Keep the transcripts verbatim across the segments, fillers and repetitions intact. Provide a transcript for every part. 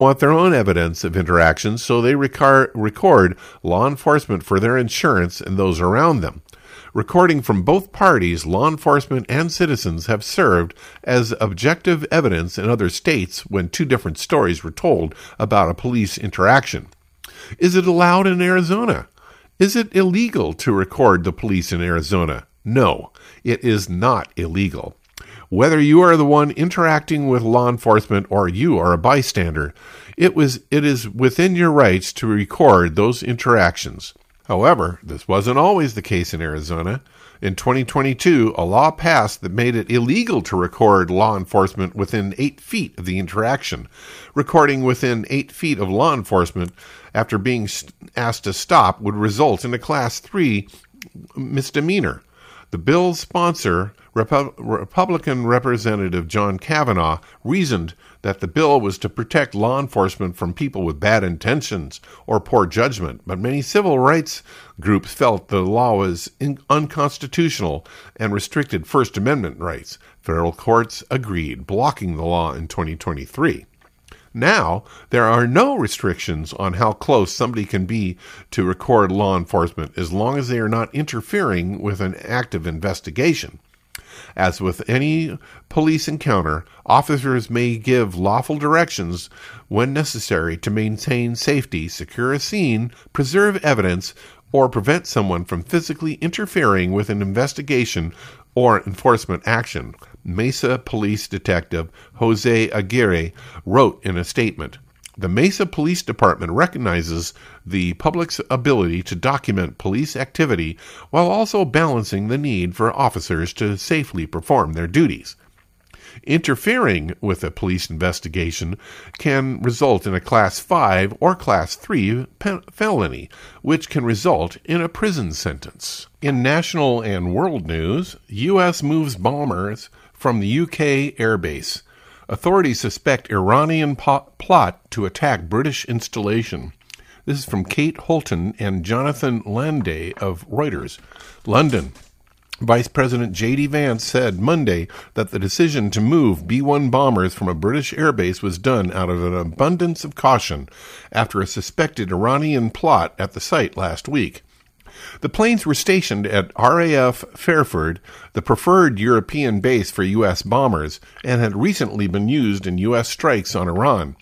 want their own evidence of interactions, so they record, record law enforcement for their insurance and those around them. Recording from both parties, law enforcement and citizens, have served as objective evidence in other states when two different stories were told about a police interaction. Is it allowed in Arizona? Is it illegal to record the police in Arizona? No, it is not illegal. Whether you are the one interacting with law enforcement or you are a bystander, it was it is within your rights to record those interactions. However, this wasn't always the case in Arizona. In twenty twenty-two, a law passed that made it illegal to record law enforcement within eight feet of the interaction. Recording within eight feet of law enforcement after being asked to stop would result in a Class three misdemeanor. The bill's sponsor, Repu- Republican Representative John Kavanaugh, reasoned that the bill was to protect law enforcement from people with bad intentions or poor judgment, but many civil rights groups felt the law was in- unconstitutional and restricted First Amendment rights. Federal courts agreed, blocking the law in twenty twenty-three. Now, there are no restrictions on how close somebody can be to record law enforcement as long as they are not interfering with an active investigation. As with any police encounter, officers may give lawful directions when necessary to maintain safety, secure a scene, preserve evidence, or prevent someone from physically interfering with an investigation or enforcement action, Mesa Police Detective Jose Aguirre wrote in a statement. The Mesa Police Department recognizes the public's ability to document police activity while also balancing the need for officers to safely perform their duties. Interfering with a police investigation can result in a Class five or Class three pe- felony, which can result in a prison sentence. In national and world news, U S moves bombers from the U K airbase. Authorities suspect Iranian po- plot to attack British installation. This is from Kate Holton and Jonathan Landay of Reuters. London. Vice President J D Vance said Monday that the decision to move B one bombers from a British airbase was done out of an abundance of caution after a suspected Iranian plot at the site last week. The planes were stationed at R A F Fairford, the preferred European base for U S bombers, and had recently been used in U S strikes on Iran.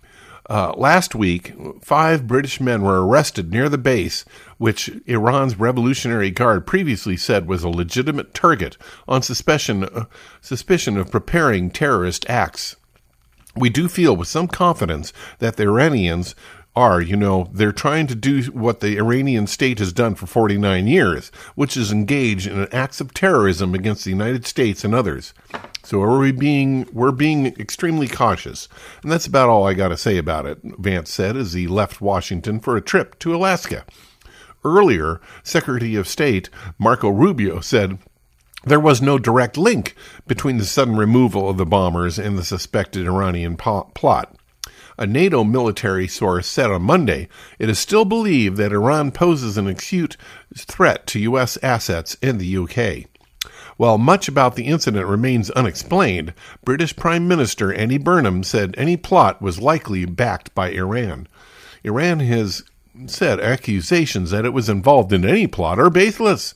Uh, last week, five British men were arrested near the base, which Iran's Revolutionary Guard previously said was a legitimate target on suspicion, uh, suspicion of preparing terrorist acts. We do feel with some confidence that the Iranians are, you know, they're trying to do what the Iranian state has done for forty-nine years, which is engage in acts of terrorism against the United States and others. So are we being, we're being extremely cautious. And that's about all I got to say about it, Vance said as he left Washington for a trip to Alaska. Earlier, Secretary of State Marco Rubio said there was no direct link between the sudden removal of the bombers and the suspected Iranian po- plot. A NATO military source said on Monday it is still believed that Iran poses an acute threat to U S assets in the U K. While much about the incident remains unexplained, British Prime Minister Andy Burnham said any plot was likely backed by Iran. Iran has said accusations that it was involved in any plot are baseless.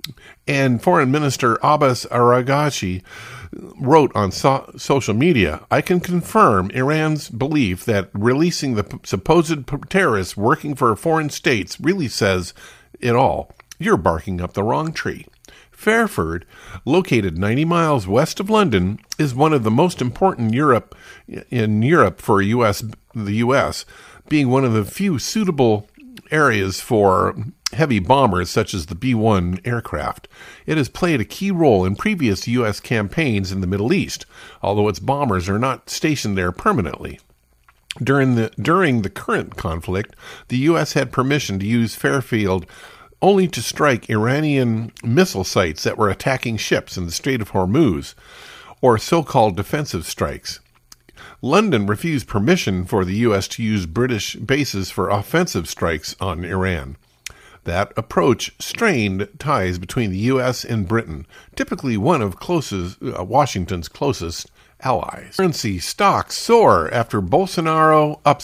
And Foreign Minister Abbas Araghchi wrote on so- social media, I can confirm Iran's belief that releasing the p- supposed p- terrorists working for foreign states really says it all. You're barking up the wrong tree. Fairford, located ninety miles west of London, is one of the most important Europe in Europe for U S the U S, being one of the few suitable areas for heavy bombers such as the B one aircraft. It has played a key role in previous U S campaigns in the Middle East, although its bombers are not stationed there permanently. During the during the current conflict, the U S had permission to use Fairfield only to strike Iranian missile sites that were attacking ships in the Strait of Hormuz, or so-called defensive strikes. London refused permission for the U S to use British bases for offensive strikes on Iran. That approach strained ties between the U S and Britain, typically one of closest, uh, Washington's closest allies. Currency stocks soar after Bolsonaro ups